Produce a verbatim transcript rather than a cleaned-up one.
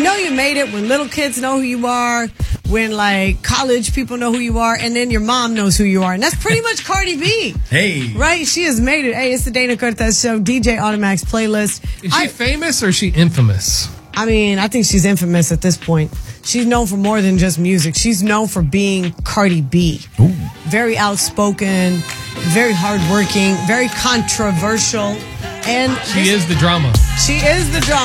know you made it when little kids know who you are, when like college people know who you are, and then your mom knows who you are. And that's pretty much Cardi B. Hey. Right? She has made it. Hey, it's the Dana Cortez Show, D J Automax playlist. Is she I, famous or is she infamous? I mean, I think she's infamous at this point. She's known for more than just music. She's known for being Cardi B. Ooh. Very outspoken, very hardworking, very controversial. And She is the drama. she is the drama.